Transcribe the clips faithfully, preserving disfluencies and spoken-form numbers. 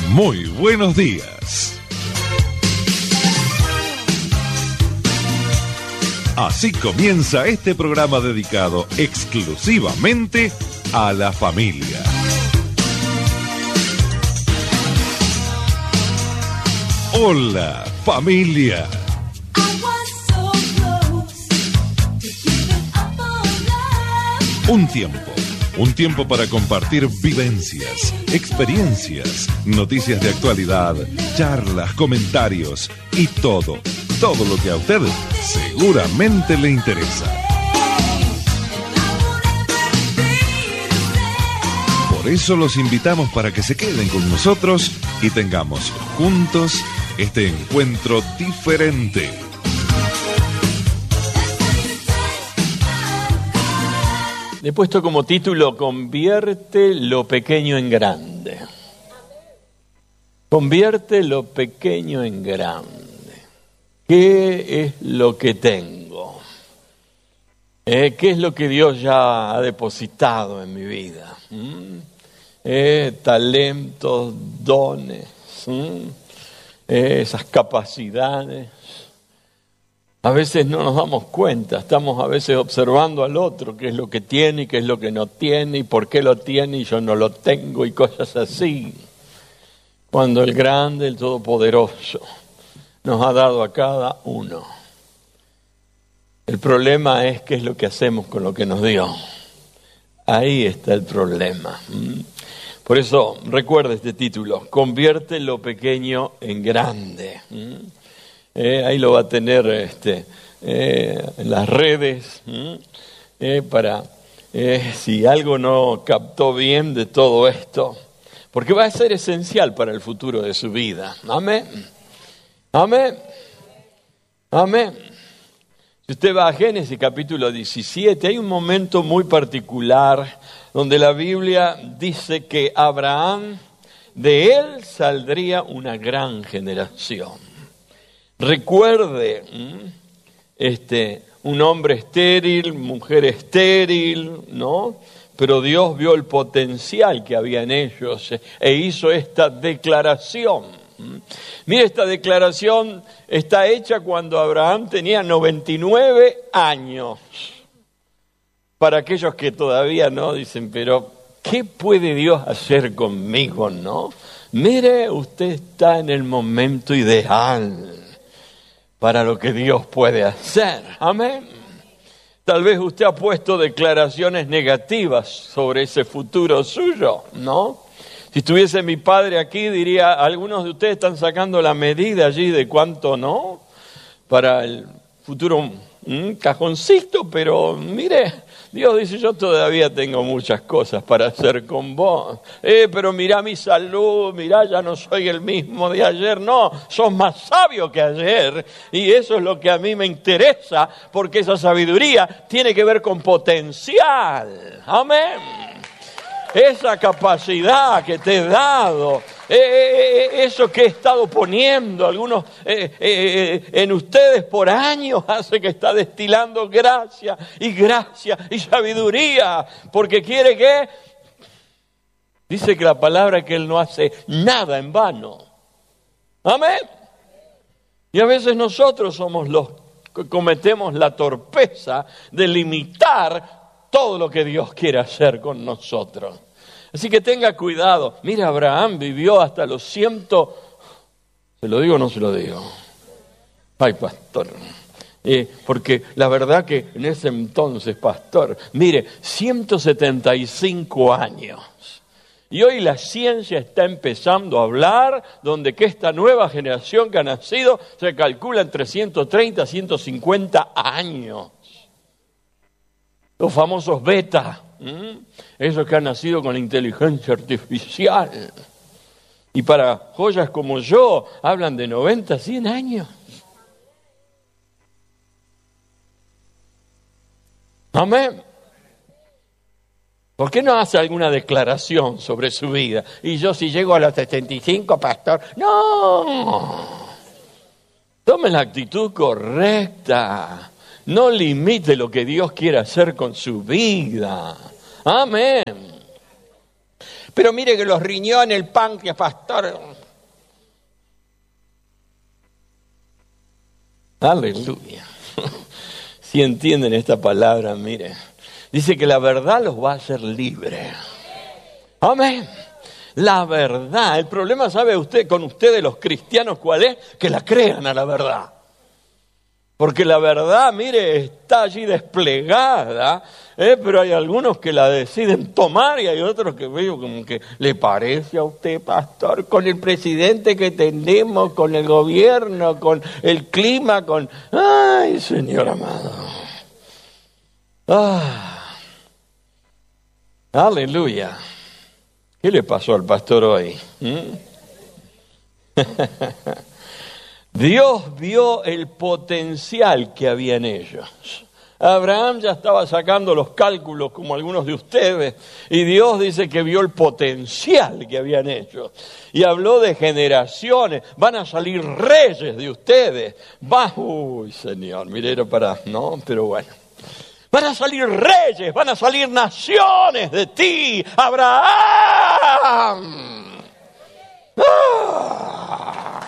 Muy buenos días. Así comienza este programa dedicado exclusivamente a la familia. Hola, familia. Un tiempo, un tiempo para compartir vivencias, experiencias, noticias de actualidad, charlas, comentarios y todo, todo lo que a usted seguramente le interesa. Por eso los invitamos para que se queden con nosotros y tengamos juntos este encuentro diferente. Le he puesto como título: Convierte lo pequeño en grande. Convierte lo pequeño en grande. ¿Qué es lo que tengo? Eh, ¿Qué es lo que Dios ya ha depositado en mi vida? ¿Mm? Eh, talentos, dones, ¿Mm? eh, esas capacidades. A veces no nos damos cuenta, estamos a veces observando al otro, qué es lo que tiene y qué es lo que no tiene, y por qué lo tiene y yo no lo tengo, y cosas así. Cuando el grande, el todopoderoso, nos ha dado a cada uno. El problema es qué es lo que hacemos con lo que nos dio. Ahí está el problema. Por eso, recuerda este título: Convierte lo pequeño en grande. Eh, ahí lo va a tener este, eh, en las redes, eh, para eh, si algo no captó bien de todo esto, porque va a ser esencial para el futuro de su vida. Amén. Amén. Amén. Si usted va a Génesis capítulo diecisiete, hay un momento muy particular donde la Biblia dice que Abraham, de él saldría una gran generación. Recuerde, este, un hombre estéril, mujer estéril, ¿no? Pero Dios vio el potencial que había en ellos e hizo esta declaración. Mire, esta declaración está hecha cuando Abraham tenía noventa y nueve años. Para aquellos que todavía no dicen, pero ¿qué puede Dios hacer conmigo, no? Mire, usted está en el momento ideal para lo que Dios puede hacer. Amén. Tal vez usted ha puesto declaraciones negativas sobre ese futuro suyo, ¿no? Si estuviese mi padre aquí, diría, algunos de ustedes están sacando la medida allí de cuánto, ¿no? Para el futuro, un cajoncito, pero mire, Dios dice, yo todavía tengo muchas cosas para hacer con vos. Eh, pero mirá mi salud, mirá, ya no soy el mismo de ayer. No, sos más sabio que ayer. Y eso es lo que a mí me interesa, porque esa sabiduría tiene que ver con potencial. Amén. Esa capacidad que te he dado, eh, eh, eso que he estado poniendo algunos eh, eh, en ustedes por años, hace que está destilando gracia y gracia y sabiduría, porque quiere que, dice que la palabra que Él no hace nada en vano. Amén. Y a veces nosotros somos los que cometemos la torpeza de limitar todo lo que Dios quiere hacer con nosotros. Así que tenga cuidado. Mira, Abraham vivió hasta los ciento... ¿Se lo digo o no se lo digo? Ay, pastor. Eh, porque la verdad que en ese entonces, pastor, mire, ciento setenta y cinco años. Y hoy la ciencia está empezando a hablar donde que esta nueva generación que ha nacido se calcula entre ciento treinta a ciento cincuenta años. Los famosos beta, ¿m? esos que han nacido con la inteligencia artificial. Y para joyas como yo, hablan de noventa, cien años. Amén. ¿Por qué no hace alguna declaración sobre su vida? Y yo si llego a los setenta y cinco, pastor, no. Tome la actitud correcta. No limite lo que Dios quiere hacer con su vida. Amén. Pero mire que los riñones, el páncreas, pastor. Aleluya. Si entienden esta palabra, mire. Dice que la verdad los va a hacer libres. Amén. La verdad. El problema, ¿sabe usted con ustedes los cristianos cuál es? Que la crean a la verdad. Porque la verdad, mire, está allí desplegada, ¿eh? Pero hay algunos que la deciden tomar y hay otros que veo como que le parece a usted, pastor, con el presidente que tenemos, con el gobierno, con el clima, con... ¡Ay, Señor amado! ¡Ah! ¡Aleluya! ¿Qué le pasó al pastor hoy? ¿Mm? Dios vio el potencial que había en ellos. Abraham ya estaba sacando los cálculos como algunos de ustedes y Dios dice que vio el potencial que había en ellos. Y habló de generaciones, van a salir reyes de ustedes. Va, uy, Señor, mire, era para, no, pero bueno. Van a salir reyes, van a salir naciones de ti, Abraham. ¡Ah!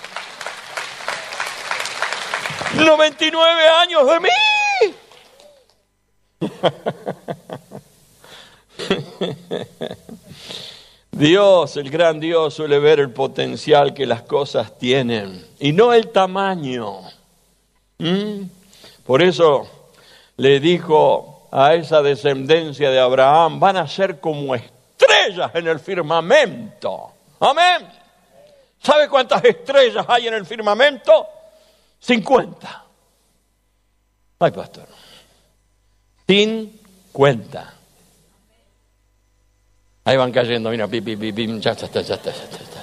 noventa y nueve años de mí. Dios, el gran Dios, suele ver el potencial que las cosas tienen y no el tamaño. ¿Mm? Por eso le dijo a esa descendencia de Abraham, van a ser como estrellas en el firmamento. Amén. ¿Sabe cuántas estrellas hay en el firmamento? cincuenta. Ay, pastor. cincuenta. Ahí van cayendo, mira, pi, pi, pi, pi, ya está, ya está, ya está, ya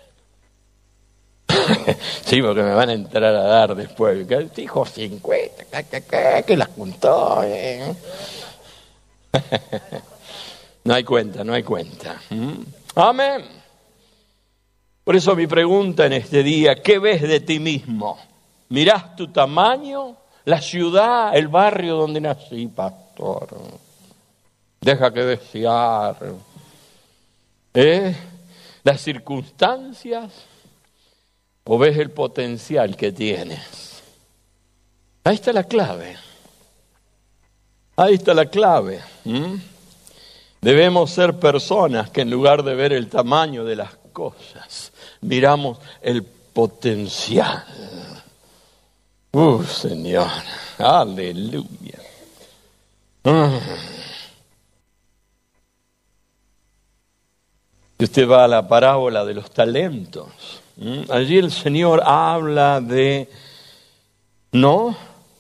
está. Sí, porque me van a entrar a dar después. Dijo cincuenta, que las juntó. ¿Eh? No hay cuenta, no hay cuenta. ¿Mm? Amén. Por eso mi pregunta en este día, ¿qué ves de ti mismo? ¿Mirás tu tamaño? ¿La ciudad, el barrio donde nací, pastor? Deja que desear. ¿Eh? ¿Las circunstancias? ¿O ves el potencial que tienes? Ahí está la clave. Ahí está la clave. ¿Mm? Debemos ser personas que en lugar de ver el tamaño de las cosas, miramos el potencial. ¡Uh, Señor! ¡Aleluya! Mm. Si usted va a la parábola de los talentos, ¿m? Allí el Señor habla de, ¿no?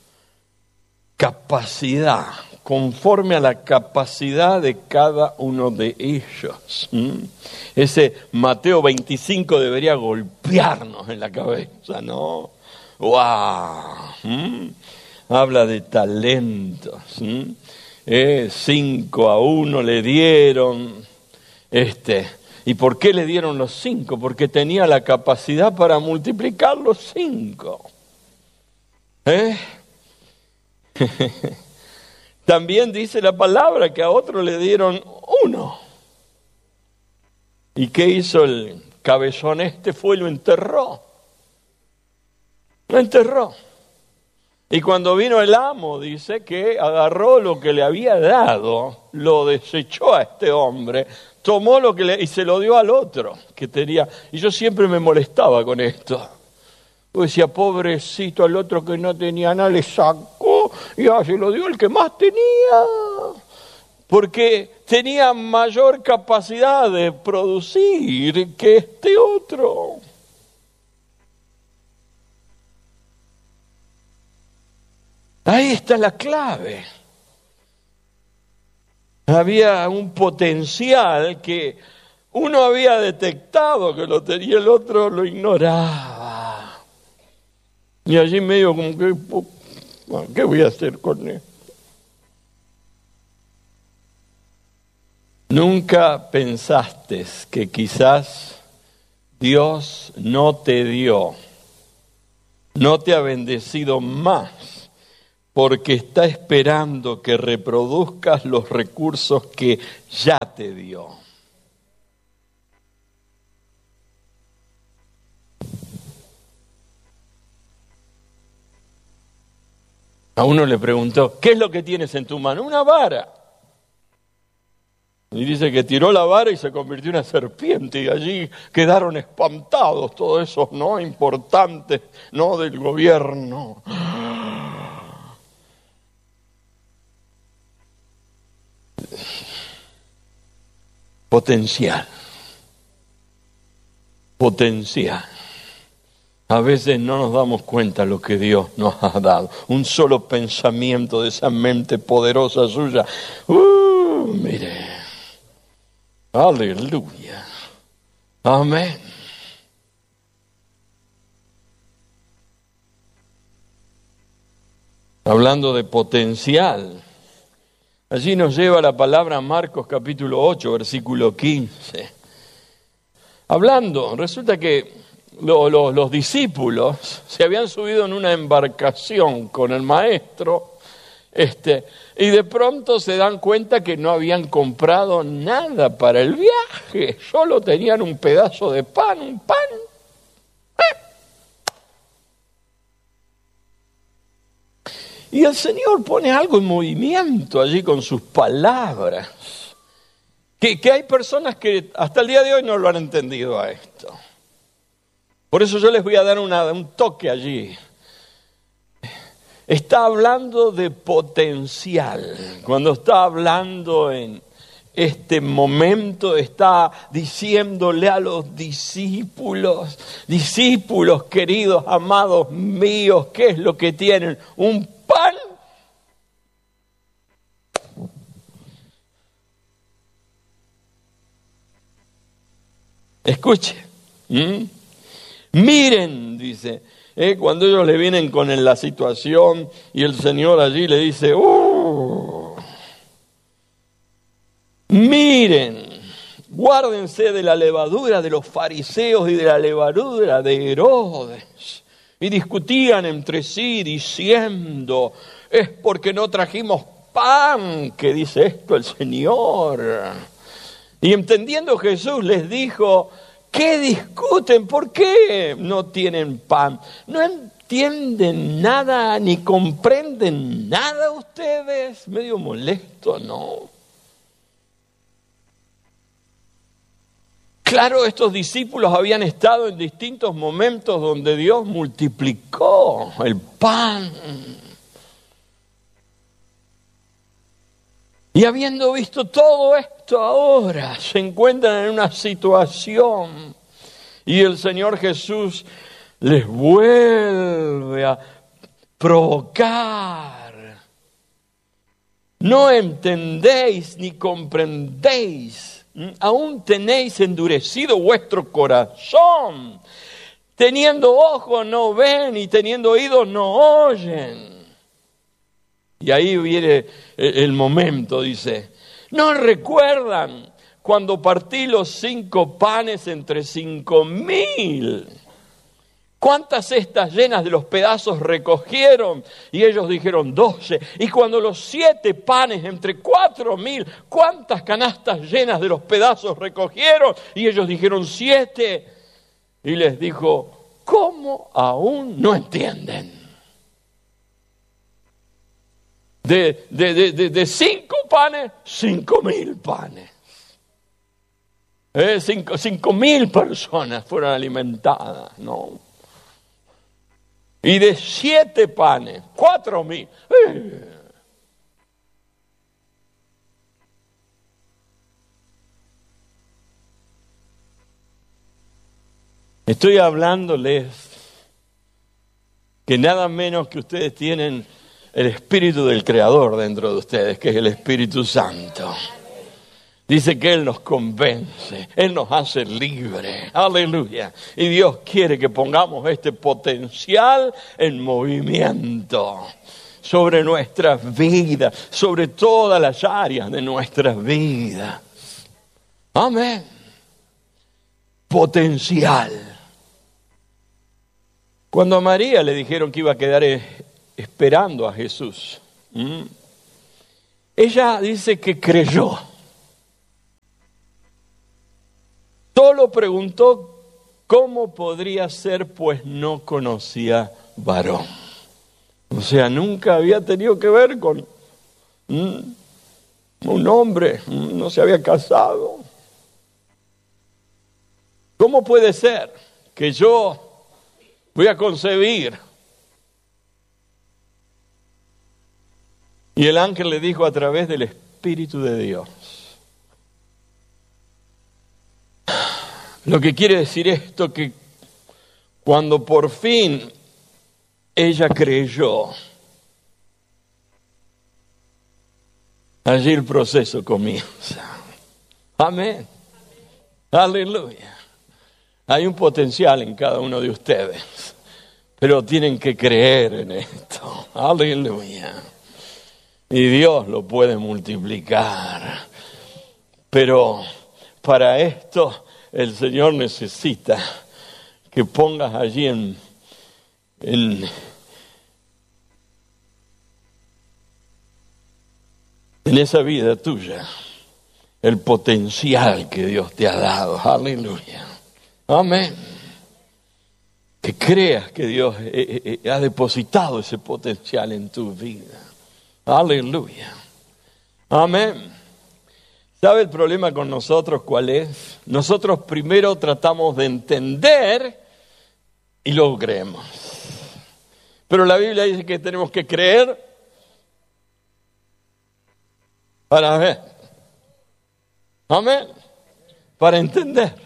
Capacidad, conforme a la capacidad de cada uno de ellos. ¿M? Ese Mateo veinticinco debería golpearnos en la cabeza, ¿no? ¡Wow! ¿Mm? Habla de talentos. ¿Mm? Eh, cinco a uno le dieron. Este, ¿y por qué le dieron los cinco? Porque tenía la capacidad para multiplicar los cinco. ¿Eh? También dice la palabra que a otro le dieron uno. ¿Y qué hizo el cabezón este? Fue y lo enterró. Lo enterró. Y cuando vino el amo, dice que agarró lo que le había dado, lo desechó a este hombre, tomó lo que le, y se lo dio al otro que tenía. Y yo siempre me molestaba con esto. Yo decía, pobrecito, al otro que no tenía nada le sacó y ya se lo dio el que más tenía. Porque tenía mayor capacidad de producir que este otro. Ahí está la clave. Había un potencial que uno había detectado que lo tenía, el otro lo ignoraba. Y allí medio como que, ¿qué voy a hacer con él? ¿Nunca pensaste que quizás Dios no te dio, no te ha bendecido más, porque está esperando que reproduzcas los recursos que ya te dio? A uno le preguntó, ¿qué es lo que tienes en tu mano? Una vara. Y dice que tiró la vara y se convirtió en una serpiente, y allí quedaron espantados todos esos, ¿no?, importantes, ¿no?, del gobierno. Potencial. Potencial. A veces no nos damos cuenta de lo que Dios nos ha dado. Un solo pensamiento de esa mente poderosa suya. ¡Uh! Mire. Aleluya. Amén. Hablando de potencial, allí nos lleva la palabra Marcos capítulo ocho, versículo quince. Hablando, resulta que lo, lo, los discípulos se habían subido en una embarcación con el maestro, este, y de pronto se dan cuenta que no habían comprado nada para el viaje, solo tenían un pedazo de pan, un pan. Y el Señor pone algo en movimiento allí con sus palabras, que, que hay personas que hasta el día de hoy no lo han entendido a esto. Por eso yo les voy a dar una, un toque allí. Está hablando de potencial. Cuando está hablando en este momento, está diciéndole a los discípulos, discípulos queridos, amados míos, ¿qué es lo que tienen? Un pan. Escuche. ¿Mm? Miren, dice, ¿eh? Cuando ellos le vienen con la situación y el Señor allí le dice, ¡uh! Miren, guárdense de la levadura de los fariseos y de la levadura de Herodes. Y discutían entre sí diciendo, es porque no trajimos pan que dice esto el Señor. Y entendiendo Jesús les dijo, ¿qué discuten? ¿Por qué no tienen pan? ¿No entienden nada ni comprenden nada ustedes? Medio molesto, ¿no? Claro, estos discípulos habían estado en distintos momentos donde Dios multiplicó el pan. Y habiendo visto todo esto ahora, se encuentran en una situación y el Señor Jesús les vuelve a provocar. No entendéis ni comprendéis. Aún tenéis endurecido vuestro corazón. Teniendo ojos no ven y teniendo oídos no oyen. Y ahí viene el momento, dice, ¿no recuerdan cuando partí los cinco panes entre cinco mil? ¿Cuántas cestas llenas de los pedazos recogieron? Y ellos dijeron doce. Y cuando los siete panes entre cuatro mil, ¿cuántas canastas llenas de los pedazos recogieron? Y ellos dijeron siete. Y les dijo, ¿cómo aún no entienden? De, de, de, de, de cinco panes, cinco mil panes. Eh, cinco, cinco mil personas fueron alimentadas, ¿no? Y de siete panes, cuatro mil. Eh. Estoy hablándoles que nada menos que ustedes tienen el Espíritu del Creador dentro de ustedes, que es el Espíritu Santo. Dice que Él nos convence, Él nos hace libres. Aleluya. Y Dios quiere que pongamos este potencial en movimiento sobre nuestras vidas, sobre todas las áreas de nuestras vidas. Amén. Potencial. Cuando a María le dijeron que iba a quedar esperando a Jesús, ¿m? ella dice que creyó. Solo preguntó cómo podría ser, pues no conocía varón. O sea, nunca había tenido que ver con mm, un hombre, mm, no se había casado. ¿Cómo puede ser que yo voy a concebir? Y el ángel le dijo a través del Espíritu de Dios. Lo que quiere decir esto, que cuando por fin ella creyó, allí el proceso comienza. Amén. Aleluya. Hay un potencial en cada uno de ustedes, pero tienen que creer en esto. Aleluya. Y Dios lo puede multiplicar. Pero para esto el Señor necesita que pongas allí en, en, en esa vida tuya el potencial que Dios te ha dado. Aleluya. Amén. Que creas que Dios eh, eh, ha depositado ese potencial en tu vida. Aleluya. Amén. ¿Sabe el problema con nosotros cuál es? Nosotros primero tratamos de entender y luego creemos. Pero la Biblia dice que tenemos que creer para ver. Amén. Para entender.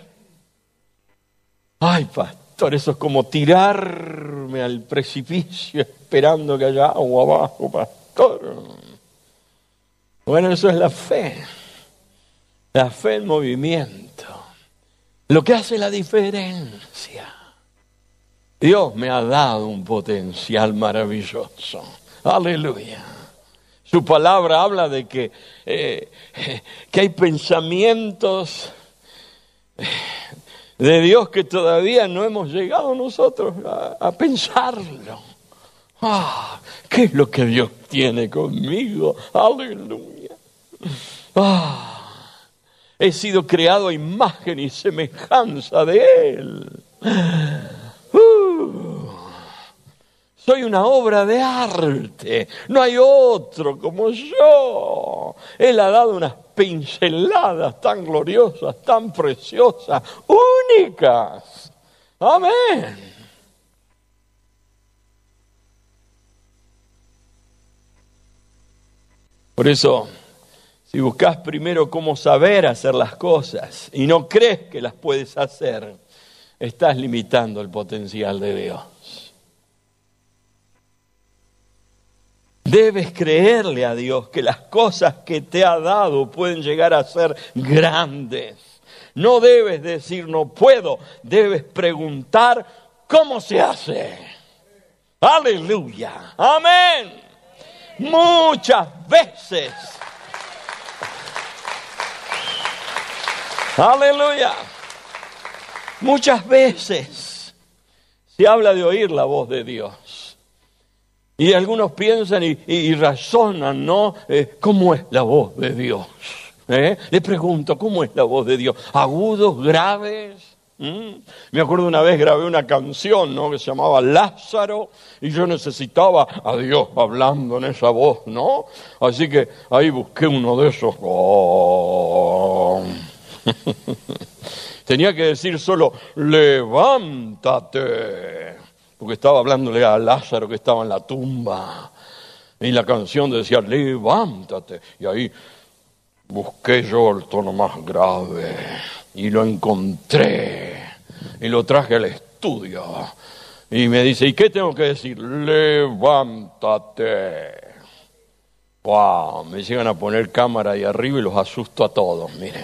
Ay, pastor, eso es como tirarme al precipicio esperando que haya agua abajo, pastor. Bueno, eso es la fe. La fe en movimiento. Lo que hace la diferencia. Dios me ha dado un potencial maravilloso. Aleluya. Su palabra habla de que, eh, que hay pensamientos de Dios que todavía no hemos llegado nosotros a, a pensarlo. Ah, ¿qué es lo que Dios tiene conmigo? Aleluya. Ah. He sido creado a imagen y semejanza de Él. Uh, soy una obra de arte. No hay otro como yo. Él ha dado unas pinceladas tan gloriosas, tan preciosas, únicas. Amén. Por eso, si buscas primero cómo saber hacer las cosas y no crees que las puedes hacer, estás limitando el potencial de Dios. Debes creerle a Dios que las cosas que te ha dado pueden llegar a ser grandes. No debes decir no puedo, debes preguntar cómo se hace. Aleluya, amén. Muchas veces. Aleluya. Muchas veces se habla de oír la voz de Dios. Y algunos piensan y, y, y razonan, ¿no? Eh, ¿Cómo es la voz de Dios? ¿Eh? Le pregunto, ¿cómo es la voz de Dios? ¿Agudos, graves? ¿Mm? Me acuerdo una vez grabé una canción, ¿no? Que se llamaba Lázaro, y yo necesitaba a Dios hablando en esa voz, ¿no? Así que ahí busqué uno de esos. Oh. Tenía que decir solo, levántate, porque estaba hablándole a Lázaro que estaba en la tumba, y la canción decía, levántate, y ahí busqué yo el tono más grave, y lo encontré, y lo traje al estudio, y me dice, ¿y qué tengo que decir? Levántate. Wow, me llegan a poner cámara ahí arriba y los asusto a todos, miren.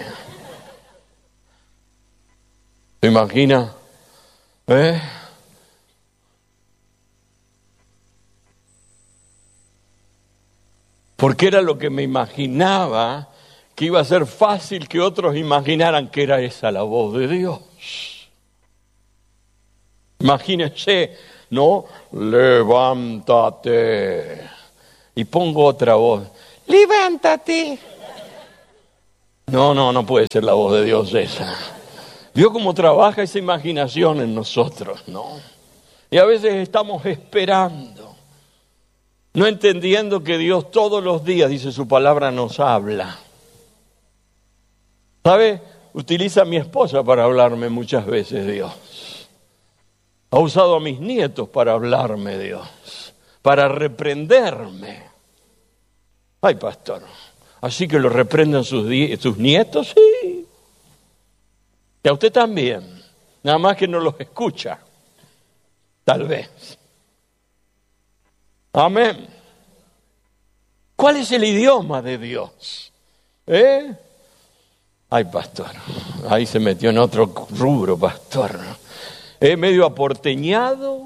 ¿Se imagina? ¿Eh? Porque era lo que me imaginaba, que iba a ser fácil que otros imaginaran que era esa la voz de Dios. Imagínense, ¿no? Levántate. Y pongo otra voz. Levántate. No, no, no puede ser la voz de Dios esa. Vio cómo trabaja esa imaginación en nosotros, ¿no? Y a veces estamos esperando No entendiendo que Dios todos los días, dice su palabra, nos habla. ¿Sabe? Utiliza a mi esposa para hablarme muchas veces Dios. Ha usado a mis nietos para hablarme Dios, para reprenderme. Ay, pastor, ¿así que lo reprenden sus, sus nietos? Sí. Y a usted también, nada más que no los escucha, tal vez. Amén. ¿Cuál es el idioma de Dios? ¿Eh? Ay, pastor, ahí se metió en otro rubro, pastor. ¿Es medio aporteñado?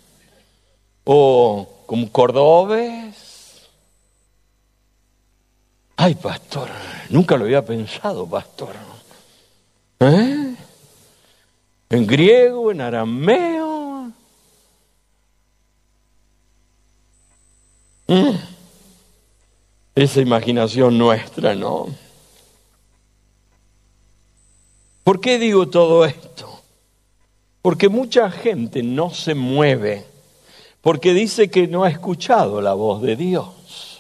¿O como cordobés? Ay, pastor, nunca lo había pensado, pastor. ¿Eh? ¿En griego, en arameo? Mm. Esa imaginación nuestra, ¿no? ¿Por qué digo todo esto? Porque mucha gente no se mueve, porque dice que no ha escuchado la voz de Dios.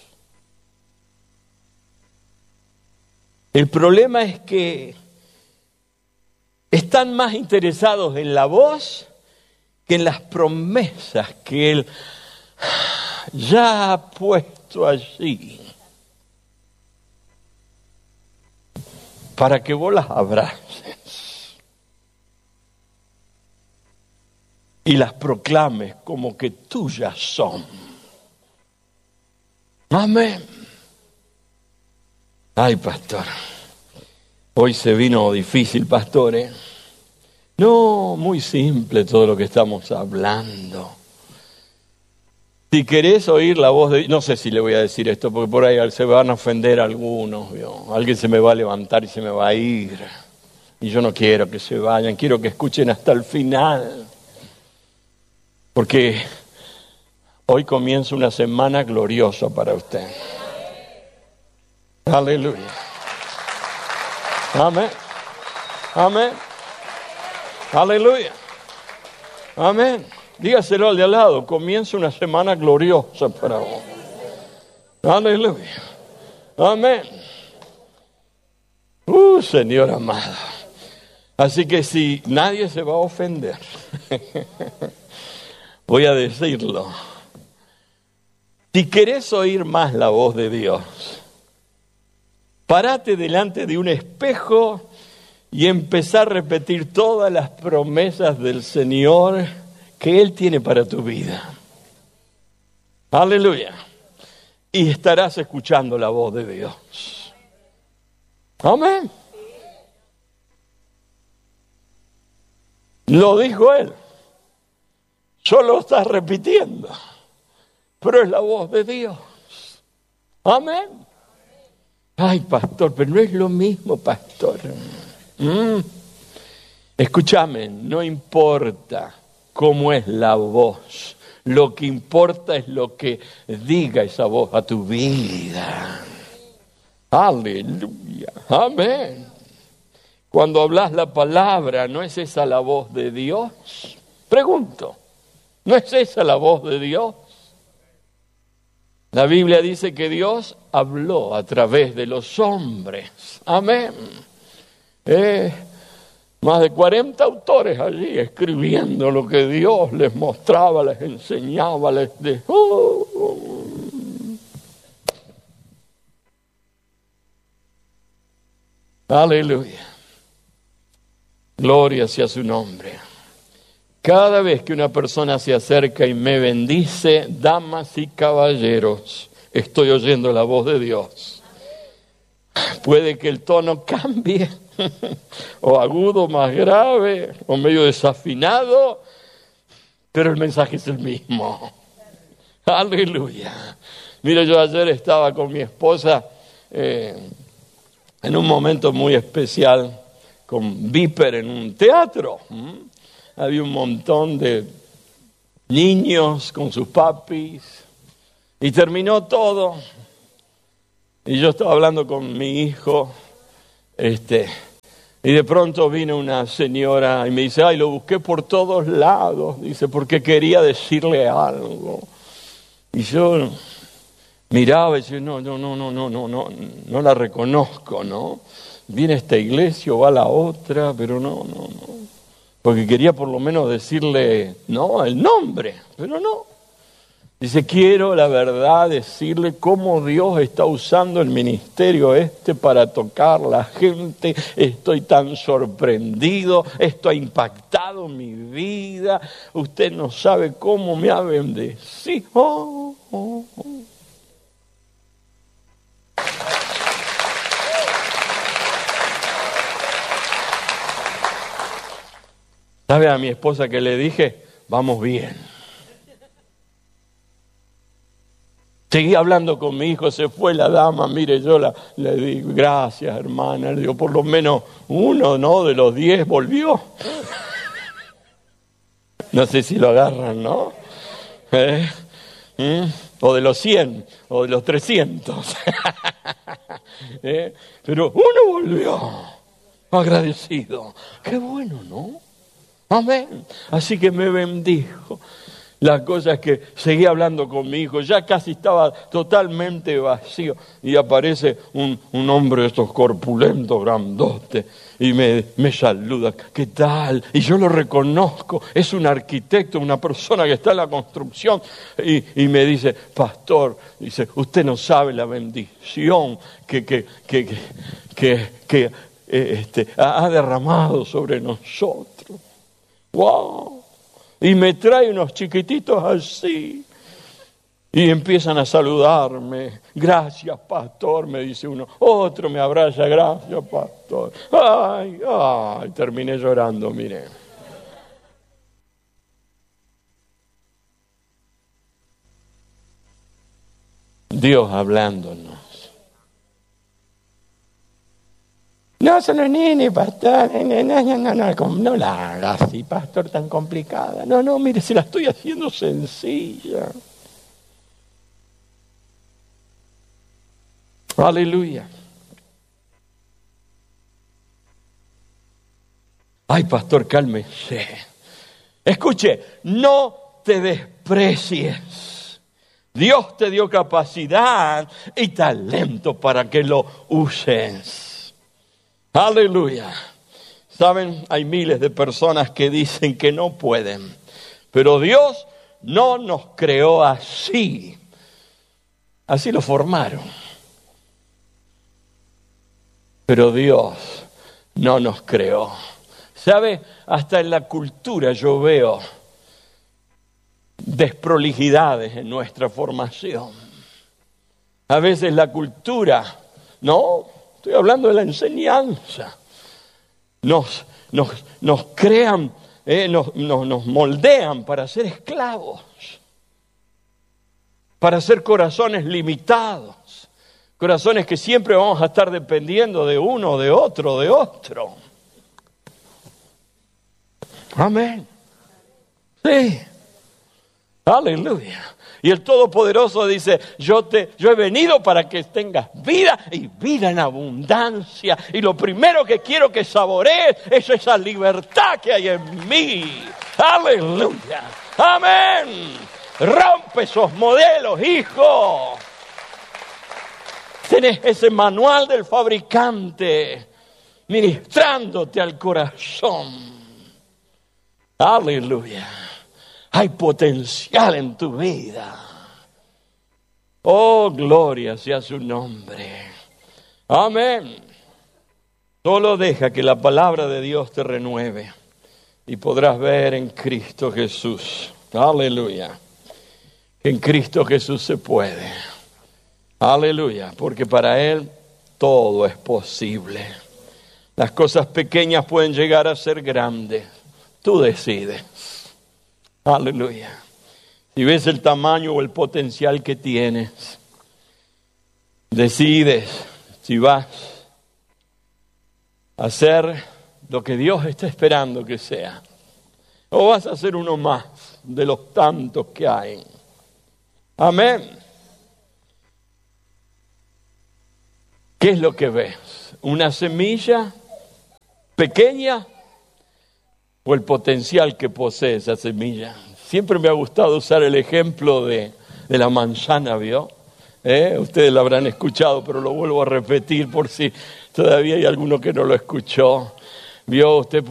El problema es que están más interesados en la voz que en las promesas que Él ya ha puesto allí para que vos las abraces y las proclames como que tuyas son. Amén. Ay, pastor, hoy se vino difícil, pastor, ¿eh? No, muy simple todo lo que estamos hablando. Si querés oír la voz de... No sé si le voy a decir esto, porque por ahí se van a ofender algunos, ¿vio? Alguien se me va a levantar y se me va a ir. Y yo no quiero que se vayan, quiero que escuchen hasta el final. Porque hoy comienza una semana gloriosa para usted. Aleluya. Amén. Amén. Aleluya. Amén. Dígaselo al de al lado, comienza una semana gloriosa para vos. Aleluya. Amén. Uh, Señor amado. Así que si nadie se va a ofender, voy a decirlo. Si querés oír más la voz de Dios, parate delante de un espejo y empezá a repetir todas las promesas del Señor que Él tiene para tu vida. Aleluya. Y estarás escuchando la voz de Dios. Amén. Lo dijo Él. Solo estás repitiendo. Pero es la voz de Dios. Amén. Ay, pastor, pero no es lo mismo, pastor. Mm. Escúchame, no importa cómo es la voz. Lo que importa es lo que diga esa voz a tu vida. Aleluya. Amén. Cuando hablas la palabra, ¿no es esa la voz de Dios? Pregunto, ¿no es esa la voz de Dios? La Biblia dice que Dios habló a través de los hombres. Amén. Eh, más de cuarenta autores allí escribiendo lo que Dios les mostraba, les enseñaba, les dejó. Oh. Aleluya. Gloria sea su nombre. Cada vez que una persona se acerca y me bendice, damas y caballeros, estoy oyendo la voz de Dios. Puede que el tono cambie, o agudo, más grave, o medio desafinado, pero el mensaje es el mismo. Aleluya. Mira, yo ayer estaba con mi esposa eh, en un momento muy especial, con Viper en un teatro. ¿Mm? Había un montón de niños con sus papis y terminó todo. Y yo estaba hablando con mi hijo, este, y de pronto vino una señora y me dice, ay, lo busqué por todos lados, dice, porque quería decirle algo. Y yo miraba y decía, no, no, no, no, no, no, no, no la reconozco, ¿no? Viene a esta iglesia o va a la otra, pero no, no, no. Porque quería por lo menos decirle, no, el nombre, pero no. Dice, quiero la verdad decirle cómo Dios está usando el ministerio este para tocar la gente. Estoy tan sorprendido, esto ha impactado mi vida. Usted no sabe cómo me ha bendecido. Oh, oh, oh. ¿Sabe a mi esposa que le dije? Vamos bien. Seguí hablando con mi hijo, se fue la dama, mire, yo la, le digo, gracias hermana, le digo, por lo menos uno, ¿no? De los diez volvió. No sé si lo agarran, ¿no? ¿Eh? ¿Mm? O de los cien, o de los trescientos. ¿Eh? Pero uno volvió, agradecido. Qué bueno, ¿no? Amén. Así que me bendijo. La cosa es que seguí hablando con mi hijo, ya casi estaba totalmente vacío y aparece un, un hombre de estos corpulentos, grandotes, y me, me saluda, ¿qué tal? Y yo lo reconozco, es un arquitecto, una persona que está en la construcción, y, y me dice, pastor, dice, usted no sabe la bendición que, que, que, que, que, que eh, este, ha derramado sobre nosotros. ¡Wow! Y me trae unos chiquititos así. Y empiezan a saludarme. Gracias, pastor, me dice uno. Otro me abraza, gracias, pastor. Ay, ay, terminé llorando, mire. Dios hablándonos. No, son los nenes, pastor. No, no, no, no, no la hagas así, pastor, tan complicada. No, no, mire, se la estoy haciendo sencilla. Aleluya. Ay, pastor, cálmese. Escuche, no te desprecies. Dios te dio capacidad y talento para que lo uses. Aleluya. Saben, hay miles de personas que dicen que no pueden, pero Dios no nos creó así. Así lo formaron. Pero Dios no nos creó. ¿Sabe? Hasta en la cultura yo veo desprolijidades en nuestra formación. A veces la cultura, ¿no? Estoy hablando de la enseñanza. Nos, nos, nos crean, eh, nos, nos, nos moldean para ser esclavos, para ser corazones limitados, corazones que siempre vamos a estar dependiendo de uno, de otro, de otro. Amén. Sí. Aleluya. Y el Todopoderoso dice, yo te, yo he venido para que tengas vida y vida en abundancia. Y lo primero que quiero que saborees es esa libertad que hay en mí. Aleluya. Amén. Rompe esos modelos, hijo. Tienes ese manual del fabricante ministrándote al corazón. Aleluya. Hay potencial en tu vida. Oh, gloria sea su nombre. Amén. Solo deja que la palabra de Dios te renueve y podrás ver en Cristo Jesús. Aleluya. Que en Cristo Jesús se puede. Aleluya. Porque para Él todo es posible. Las cosas pequeñas pueden llegar a ser grandes. Tú decides. Aleluya. Si ves el tamaño o el potencial que tienes, decides si vas a hacer lo que Dios está esperando que sea, o vas a ser uno más de los tantos que hay. Amén. ¿Qué es lo que ves? ¿Una semilla pequeña? O el potencial que posee esa semilla. Siempre me ha gustado usar el ejemplo de, de la manzana, ¿vio? ¿Eh? Ustedes lo habrán escuchado, pero lo vuelvo a repetir por si todavía hay alguno que no lo escuchó. Vio usted